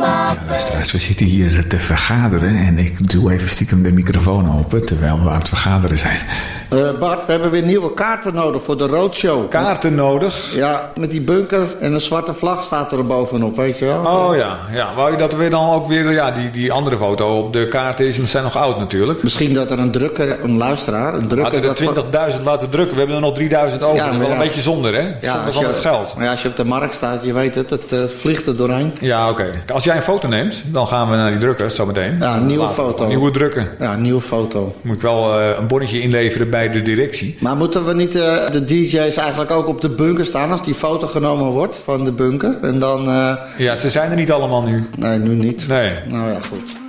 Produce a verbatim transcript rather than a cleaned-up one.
Luisteraars, we zitten hier te vergaderen en ik doe even stiekem de microfoon open terwijl we aan het vergaderen zijn. Uh, Bart, we hebben weer nieuwe kaarten nodig voor de roadshow. Kaarten nodig? Ja, met die bunker en een zwarte vlag staat er bovenop, weet je wel. Oh ja, ja. Wou je dat we dan ook weer, ja, die, die andere foto op de kaarten is en ze zijn nog oud natuurlijk. Misschien dat er een drukker, een luisteraar, een drukker... Hadden er twintigduizend laten drukken, we hebben er nog drieduizend over. Ja, dat is wel ja. een beetje zonde, hè? Ja, zonde van je, het geld. Maar ja, als je op de markt staat, je weet het, het uh, vliegt er doorheen. Ja, oké. Okay. Als jij een foto neemt, dan gaan we naar die drukker zometeen. Ja, een nieuwe foto. Een nieuwe drukken. Ja, een nieuwe foto. Moet ik wel uh, een bonnetje inleveren bij de directie. Maar moeten we niet uh, de D J's eigenlijk ook op de bunker staan als die foto genomen wordt van de bunker? En dan... Uh... Ja, ze zijn er niet allemaal nu. Nee, nu niet. Nee. Nou ja, goed.